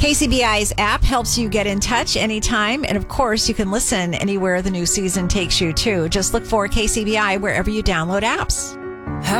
KCBI's app helps you get in touch anytime. And of course, you can listen anywhere the new season takes you to. Just look for KCBI wherever you download apps.